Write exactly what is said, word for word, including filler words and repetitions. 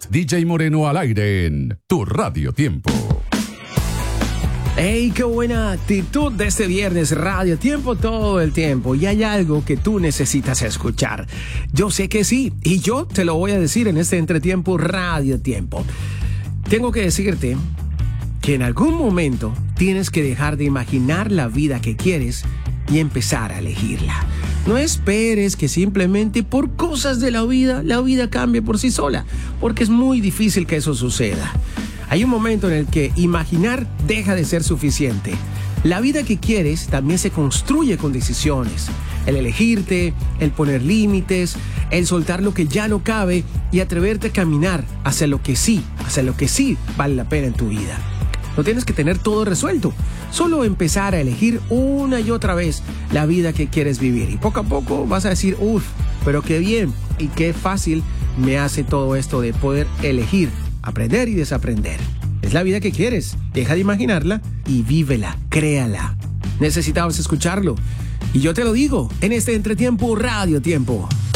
D J Moreno al aire en Tu Radio Tiempo. ¡Hey, qué buena actitud de este viernes! Radio Tiempo todo el tiempo. Y hay algo que tú necesitas escuchar. Yo sé que sí, y yo te lo voy a decir en este entretiempo Radio Tiempo. Tengo que decirte que en algún momento tienes que dejar de imaginar la vida que quieres y empezar a elegirla. No esperes que simplemente por cosas de la vida, la vida cambie por sí sola, porque es muy difícil que eso suceda. Hay un momento en el que imaginar deja de ser suficiente. La vida que quieres también se construye con decisiones. El elegirte, el poner límites, el soltar lo que ya no cabe y atreverte a caminar hacia lo que sí, hacia lo que sí vale la pena en tu vida. No tienes que tener todo resuelto, solo empezar a elegir una y otra vez la vida que quieres vivir. Y poco a poco vas a decir, uff, pero qué bien y qué fácil me hace todo esto de poder elegir. Aprender y desaprender. Es la vida que quieres. Deja de imaginarla y vívela, créala. Necesitabas escucharlo. Y yo te lo digo en este entretiempo Radio Tiempo.